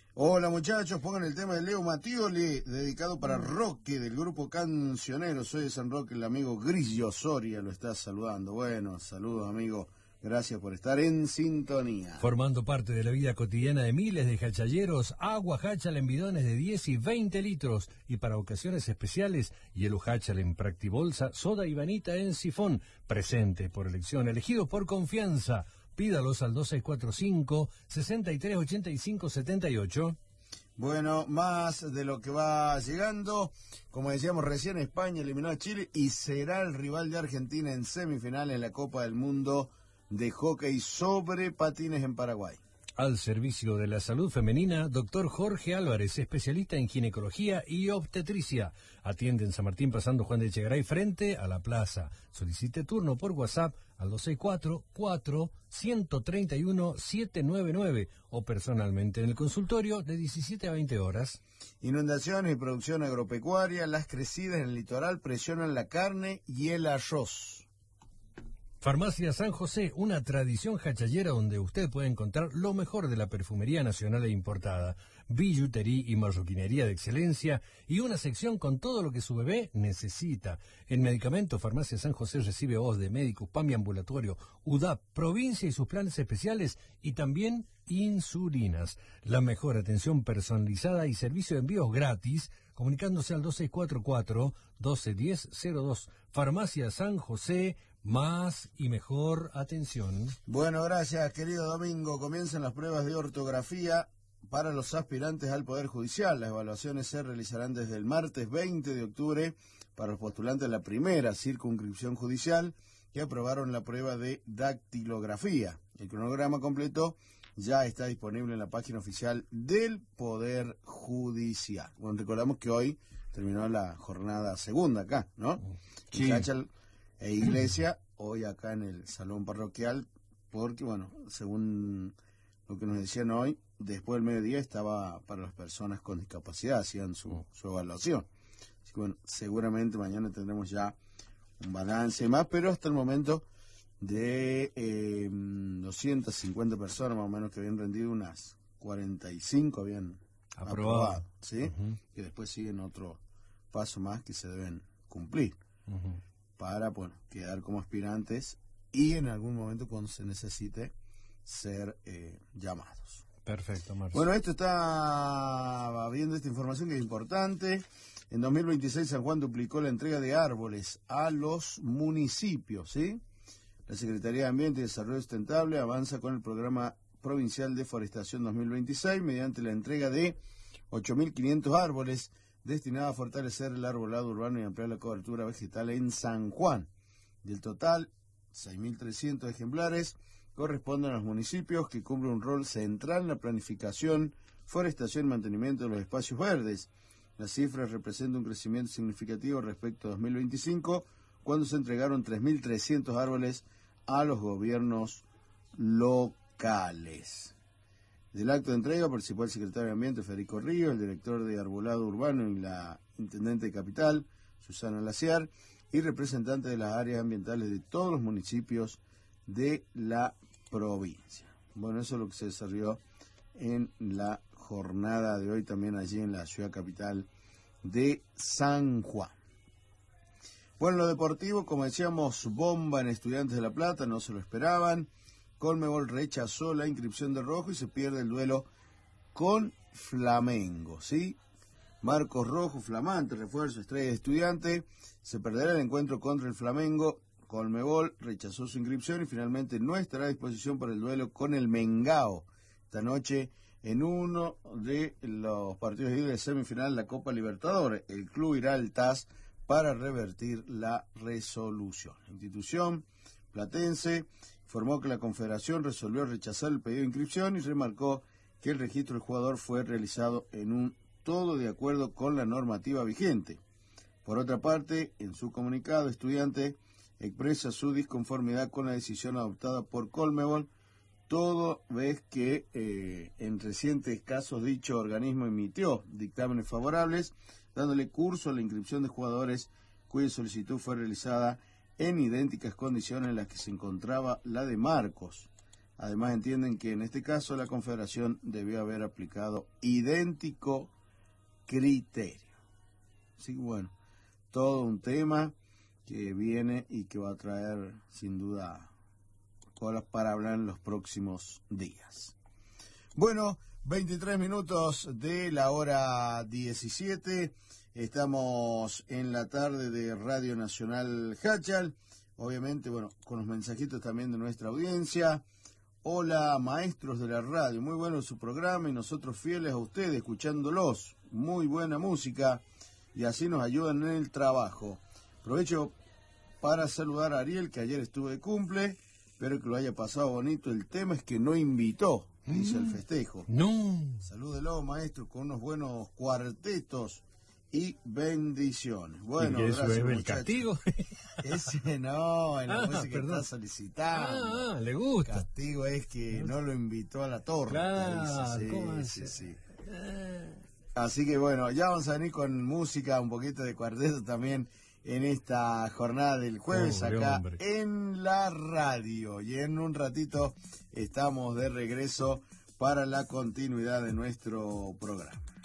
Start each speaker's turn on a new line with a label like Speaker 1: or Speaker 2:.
Speaker 1: Hola muchachos, pongan el tema de Leo Mattioli, dedicado para Roque del grupo Cancionero. Soy de San Roque, el amigo Grillo Soria lo está saludando. Bueno, saludos amigo, gracias por estar en sintonía.
Speaker 2: Formando parte de la vida cotidiana de miles de hachalleros, agua Hachal en bidones de 10 y 20 litros. Y para ocasiones especiales, hielo Hachal en Practibolsa, soda y vanita en sifón. Presente por elección, elegido por confianza. Pídalos al 2645-638578.
Speaker 1: Bueno, más de lo que va llegando. Como decíamos recién, España eliminó a Chile y será el rival de Argentina en semifinal en la Copa del Mundo de hockey sobre patines en Paraguay.
Speaker 2: Al servicio de la salud femenina, doctor Jorge Álvarez, especialista en ginecología y obstetricia. Atiende en San Martín pasando Juan de Echegaray frente a la plaza. Solicite turno por WhatsApp al 264-4-131-799 o personalmente en el consultorio de 17 a 20 horas.
Speaker 1: Inundaciones y producción agropecuaria, las crecidas en el litoral presionan la carne y el arroz.
Speaker 2: Farmacia San José, una tradición hachallera donde usted puede encontrar lo mejor de la perfumería nacional e importada, billutería y marroquinería de excelencia y una sección con todo lo que su bebé necesita. En medicamentos, Farmacia San José recibe voz de médicos, PAMI ambulatorio, UDAP, provincia y sus planes especiales y también insulinas. La mejor atención personalizada y servicio de envíos gratis, comunicándose al 2644-121002. Farmacia San José, más y mejor atención.
Speaker 1: Bueno, gracias, querido Domingo. Comienzan las pruebas de ortografía para los aspirantes al Poder Judicial. Las evaluaciones se realizarán desde el martes 20 de octubre para los postulantes de la primera circunscripción judicial que aprobaron la prueba de dactilografía. El cronograma completo ya está disponible en la página oficial del Poder Judicial. Bueno, recordamos que hoy terminó la jornada segunda acá, ¿no?
Speaker 2: Sí.
Speaker 1: Hachal e Iglesia, hoy acá en el Salón Parroquial, porque, bueno, según lo que nos decían hoy, después del mediodía estaba para las personas con discapacidad, hacían su evaluación. Así que, bueno, seguramente mañana tendremos ya un balance y más, pero hasta el momento de 250 personas más o menos que habían rendido, unas 45 habían aprobado, ¿sí? Que después siguen otro paso más que se deben cumplir para, bueno, quedar como aspirantes y en algún momento cuando se necesite ser llamados.
Speaker 2: Perfecto, Marcio.
Speaker 1: Bueno, esto está viendo esta información que es importante. En 2026 San Juan duplicó la entrega de árboles a los municipios, ¿sí? La Secretaría de Ambiente y Desarrollo Sustentable avanza con el Programa Provincial de Forestación 2026 mediante la entrega de 8.500 árboles destinados a fortalecer el arbolado urbano y ampliar la cobertura vegetal en San Juan. Del total, 6.300 ejemplares corresponden a los municipios que cumplen un rol central en la planificación, forestación y mantenimiento de los espacios verdes. Las cifras representan un crecimiento significativo respecto a 2025, cuando se entregaron 3.300 árboles a los gobiernos locales. Del acto de entrega participó el secretario de Ambiente, Federico Ríos, el director de Arbolado Urbano y la intendente de Capital, Susana Laciar, y representantes de las áreas ambientales de todos los municipios de la provincia. Bueno, eso es lo que se desarrolló en la jornada de hoy también allí en la ciudad capital de San Juan. Bueno, lo deportivo, como decíamos, bomba en Estudiantes de La Plata, no se lo esperaban. Conmebol rechazó la inscripción de Rojo y se pierde el duelo con Flamengo, ¿sí? Marcos Rojo, flamante refuerzo, estrella de Estudiante, se perderá el encuentro contra el Flamengo. Conmebol rechazó su inscripción y finalmente no estará a disposición para el duelo con el Mengao esta noche en uno de los partidos de semifinal de la Copa Libertadores. El club irá al TAS para revertir la resolución. La institución platense informó que la Confederación resolvió rechazar el pedido de inscripción y remarcó que el registro del jugador fue realizado en un todo de acuerdo con la normativa vigente. Por otra parte, en su comunicado, Estudiante expresa su disconformidad con la decisión adoptada por Conmebol, toda vez que en recientes casos dicho organismo emitió dictámenes favorables, dándole curso a la inscripción de jugadores cuya solicitud fue realizada en idénticas condiciones en las que se encontraba la de Marcos. Además entienden que en este caso la Confederación debió haber aplicado idéntico criterio. Así que bueno, todo un tema que viene y que va a traer sin duda cosas para hablar en los próximos días. Bueno, 23 minutos de la hora 17, estamos en la tarde de Radio Nacional Hachal, obviamente, bueno, con los mensajitos también de nuestra audiencia. Hola, maestros de la radio, muy bueno su programa y nosotros fieles a ustedes, escuchándolos, muy buena música y así nos ayudan en el trabajo. Aprovecho para saludar a Ariel, que ayer estuvo de cumple, espero que lo haya pasado bonito. El tema es que no invitó, dice el festejo.
Speaker 2: No.
Speaker 1: Salúdelo, maestro, con unos buenos cuartetos y bendiciones. Bueno,
Speaker 2: ¿Y eso
Speaker 1: gracias,
Speaker 2: es el
Speaker 1: muchachos.
Speaker 2: castigo?
Speaker 1: Ese no, es la música que está solicitando.
Speaker 2: Le gusta.
Speaker 1: Castigo es que no lo invitó a la torta.
Speaker 2: Claro,
Speaker 1: dice.
Speaker 2: ¿cómo
Speaker 1: Sí. Así que bueno, ya vamos a venir con música, un poquito de cuarteto también en esta jornada del jueves acá en la radio. Y en un ratito estamos de regreso para la continuidad de nuestro programa.